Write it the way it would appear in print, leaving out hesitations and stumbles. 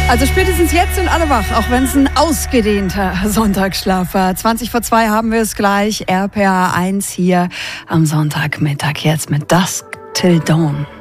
Also spätestens jetzt sind alle wach, auch wenn es ein ausgedehnter Sonntagsschlaf war. 2:20 haben wir es gleich. RPA 1 hier am Sonntagmittag jetzt mit Dusk Till Dawn.